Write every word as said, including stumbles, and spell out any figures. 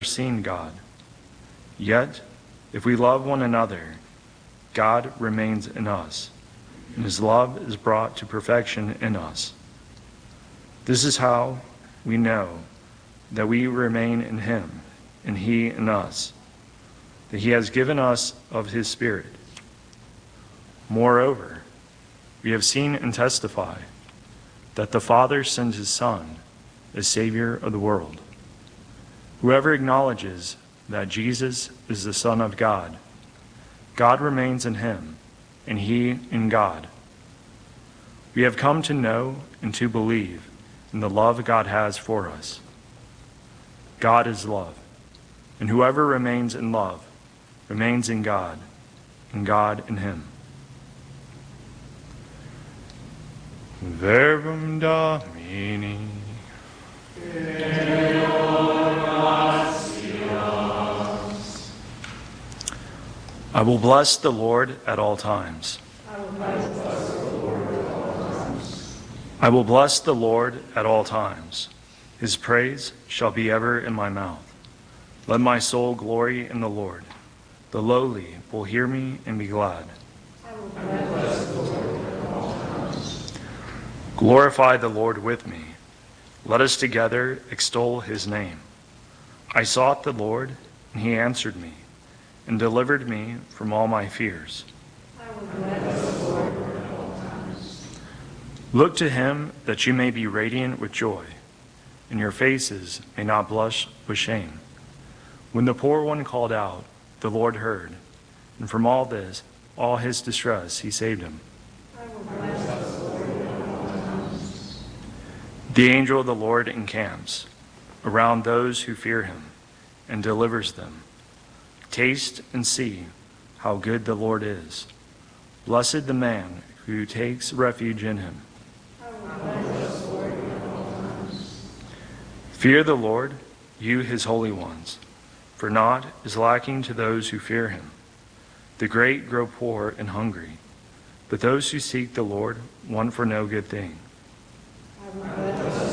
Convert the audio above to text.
seen God. Yet, if we love one another, God remains in us, and his love is brought to perfection in us. This is how we know that we remain in him, and he in us, that he has given us of his Spirit. Moreover, we have seen and testify that the Father sent his Son as Savior of the world. Whoever acknowledges that Jesus is the Son of God, God remains in him, and he in God. We have come to know and to believe in the love God has for us. God is love, and whoever remains in love remains in God, and God in him. Verbum Domini. I will bless the Lord at all times. I will bless the Lord at all times. I will bless the Lord at all times. His praise shall be ever in my mouth. Let my soul glory in the Lord. The lowly will hear me and be glad. I will bless the Lord at all times. Glorify the Lord with me. Let us together extol his name. I sought the Lord, and he answered me, and delivered me from all my fears. I will bless the Lord at all times. Look to him that you may be radiant with joy, and your faces may not blush with shame. When the poor one called out, the Lord heard, and from all this, all his distress, he saved him. I will bless the Lord at all times. The angel of the Lord encamps around those who fear him, and delivers them. Taste and see how good the Lord is. Blessed the man who takes refuge in him. I will bless the Lord at all times. Fear the Lord, you his holy ones, for naught is lacking to those who fear him. The great grow poor and hungry, but those who seek the Lord want for no good thing. I will bless